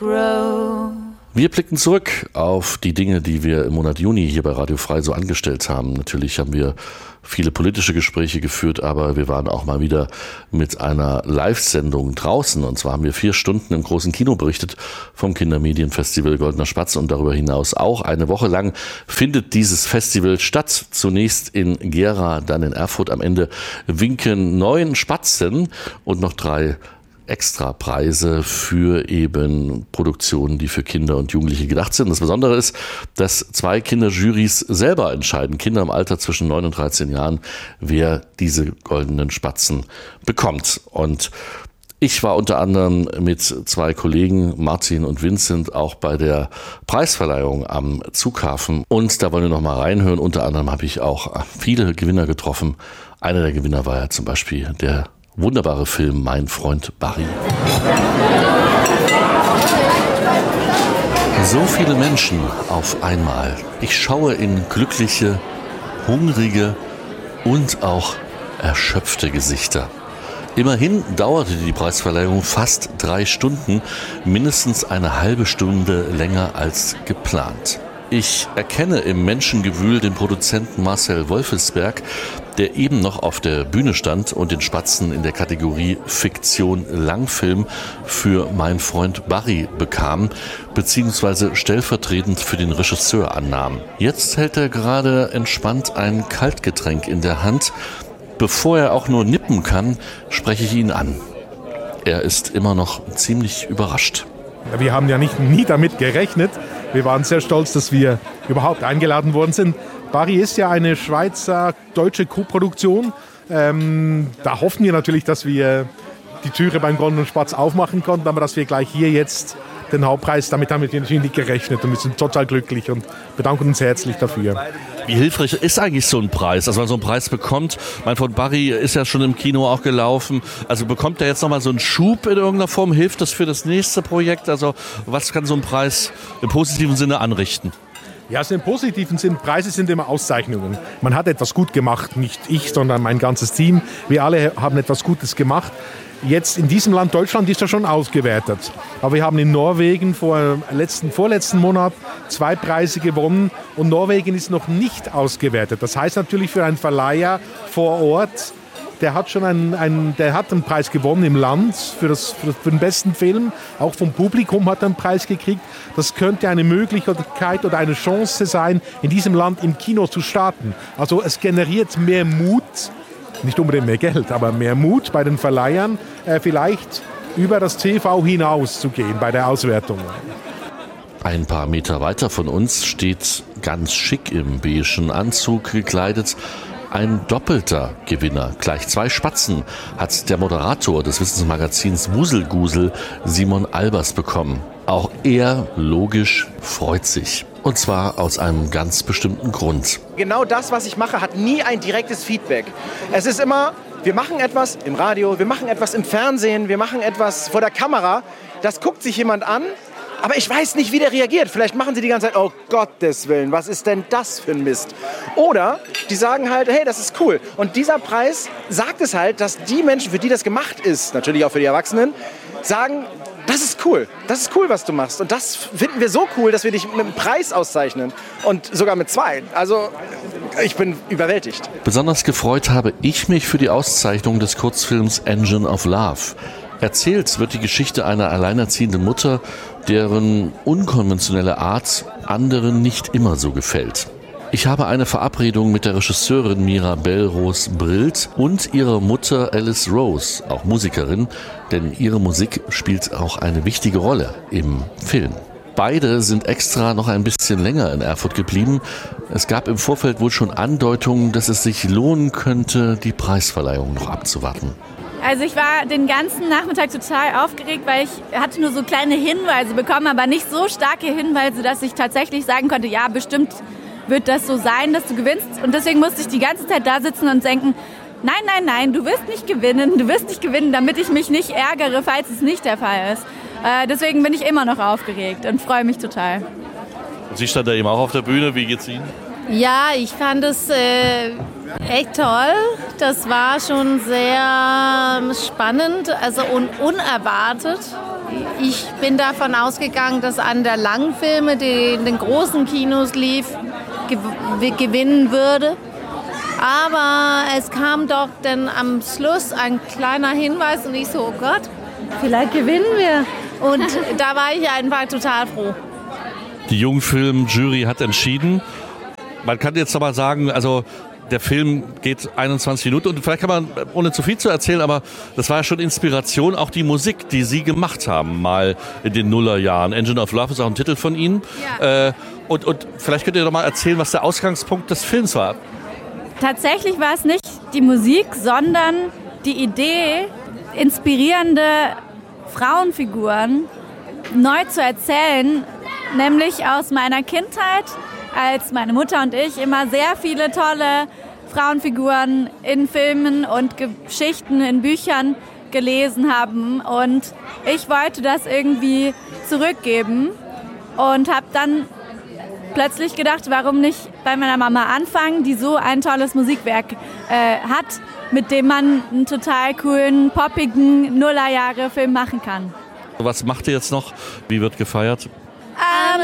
grow. Wir blicken zurück auf die Dinge, die wir im Monat Juni hier bei Radio Frei so angestellt haben. Natürlich haben wir viele politische Gespräche geführt, aber wir waren auch mal wieder mit einer Live-Sendung draußen. Und zwar haben wir 4 Stunden im großen Kino berichtet vom Kindermedienfestival Goldener Spatz. Und darüber hinaus auch eine Woche lang findet dieses Festival statt. Zunächst in Gera, dann in Erfurt. Am Ende winken 9 Spatzen und noch 3 Extrapreise für eben Produktionen, die für Kinder und Jugendliche gedacht sind. Das Besondere ist, dass 2 Kinderjurys selber entscheiden, Kinder im Alter zwischen 9 und 13 Jahren, wer diese goldenen Spatzen bekommt. Und ich war unter anderem mit 2 Kollegen, Martin und Vincent, auch bei der Preisverleihung am Zughafen. Und da wollen wir noch mal reinhören. Unter anderem habe ich auch viele Gewinner getroffen. Einer der Gewinner war ja zum Beispiel der wunderbare Film Mein Freund Barry. So viele Menschen auf einmal. Ich schaue in glückliche, hungrige und auch erschöpfte Gesichter. Immerhin dauerte die Preisverleihung fast 3 Stunden, mindestens eine halbe Stunde länger als geplant. Ich erkenne im Menschengewühl den Produzenten Marcel Wolfesberg, der eben noch auf der Bühne stand und den Spatzen in der Kategorie Fiktion Langfilm für Mein Freund Barry bekam, beziehungsweise stellvertretend für den Regisseur annahm. Jetzt hält er gerade entspannt ein Kaltgetränk in der Hand. Bevor er auch nur nippen kann, spreche ich ihn an. Er ist immer noch ziemlich überrascht. Wir haben ja nie damit gerechnet. Wir waren sehr stolz, dass wir überhaupt eingeladen worden sind. Barry ist ja eine Schweizer-deutsche Co-Produktion. Da hoffen wir natürlich, dass wir die Türe beim Goldenen Spatz aufmachen konnten, aber dass wir gleich hier jetzt den Hauptpreis, damit haben wir natürlich nicht gerechnet und wir sind total glücklich und bedanken uns herzlich dafür. Wie hilfreich ist eigentlich so ein Preis? Also wenn man so einen Preis bekommt, mein Freund Barry ist ja schon im Kino auch gelaufen, also bekommt er jetzt nochmal so einen Schub in irgendeiner Form? Hilft das für das nächste Projekt? Also was kann so ein Preis im positiven Sinne anrichten? Ja, also im positiven Sinn, Preise sind immer Auszeichnungen. Man hat etwas gut gemacht, nicht ich, sondern mein ganzes Team. Wir alle haben etwas Gutes gemacht. Jetzt in diesem Land, Deutschland, ist er schon ausgewertet. Aber wir haben in Norwegen vorletzten Monat 2 Preise gewonnen und Norwegen ist noch nicht ausgewertet. Das heißt natürlich für einen Verleiher vor Ort, der hat schon einen Preis gewonnen im Land für den besten Film. Auch vom Publikum hat er einen Preis gekriegt. Das könnte eine Möglichkeit oder eine Chance sein, in diesem Land im Kino zu starten. Also es generiert mehr Mut, nicht unbedingt mehr Geld, aber mehr Mut bei den Verleihern, vielleicht über das TV hinaus zu gehen bei der Auswertung. Ein paar Meter weiter von uns steht ganz schick im beigen Anzug gekleidet ein doppelter Gewinner. Gleich 2 Spatzen hat der Moderator des Wissensmagazins Wuselgusel, Simon Albers, bekommen. Auch er, logisch, freut sich. Und zwar aus einem ganz bestimmten Grund. Genau das, was ich mache, hat nie ein direktes Feedback. Es ist immer, wir machen etwas im Radio, wir machen etwas im Fernsehen, wir machen etwas vor der Kamera. Das guckt sich jemand an, aber ich weiß nicht, wie der reagiert. Vielleicht machen sie die ganze Zeit, oh Gottes Willen, was ist denn das für ein Mist? Oder die sagen halt, hey, das ist cool. Und dieser Preis sagt es halt, dass die Menschen, für die das gemacht ist, natürlich auch für die Erwachsenen, sagen, das ist cool, was du machst. Und das finden wir so cool, dass wir dich mit einem Preis auszeichnen. Und sogar mit 2. Also ich bin überwältigt. Besonders gefreut habe ich mich für die Auszeichnung des Kurzfilms Engine of Love. Erzählt wird die Geschichte einer alleinerziehenden Mutter, deren unkonventionelle Art anderen nicht immer so gefällt. Ich habe eine Verabredung mit der Regisseurin Mirabelle Rose-Brillt und ihrer Mutter Alice Rose, auch Musikerin, denn ihre Musik spielt auch eine wichtige Rolle im Film. Beide sind extra noch ein bisschen länger in Erfurt geblieben. Es gab im Vorfeld wohl schon Andeutungen, dass es sich lohnen könnte, die Preisverleihung noch abzuwarten. Also ich war den ganzen Nachmittag total aufgeregt, weil ich hatte nur so kleine Hinweise bekommen, aber nicht so starke Hinweise, dass ich tatsächlich sagen konnte, ja, bestimmt wird das so sein, dass du gewinnst. Und deswegen musste ich die ganze Zeit da sitzen und denken, nein, du wirst nicht gewinnen, damit ich mich nicht ärgere, falls es nicht der Fall ist. Deswegen bin ich immer noch aufgeregt und freue mich total. Sie stand da eben auch auf der Bühne, wie geht's Ihnen? Ja, ich fand es echt toll. Das war schon sehr spannend, also unerwartet. ich bin davon ausgegangen, dass an der Langfilme, die in den großen Kinos lief, gewinnen würde. Aber es kam doch dann am Schluss ein kleiner Hinweis und ich so, oh Gott, vielleicht gewinnen wir. Und da war ich einfach total froh. Die Jungfilm-Jury hat entschieden. Man kann jetzt aber sagen, also der Film geht 21 Minuten und vielleicht kann man, ohne zu viel zu erzählen, aber das war ja schon Inspiration, auch die Musik, die Sie gemacht haben, mal in den Nullerjahren. Engine of Love ist auch ein Titel von Ihnen. Ja. Und vielleicht könnt ihr doch mal erzählen, was der Ausgangspunkt des Films war. Tatsächlich war es nicht die Musik, sondern die Idee, inspirierende Frauenfiguren neu zu erzählen, nämlich aus meiner Kindheit, als meine Mutter und ich immer sehr viele tolle Frauenfiguren in Filmen und Geschichten in Büchern gelesen haben. Und ich wollte das irgendwie zurückgeben und habe dann plötzlich gedacht, warum nicht bei meiner Mama anfangen, die so ein tolles Musikwerk hat, mit dem man einen total coolen, poppigen Nullerjahre-Film machen kann. Was macht ihr jetzt noch? Wie wird gefeiert?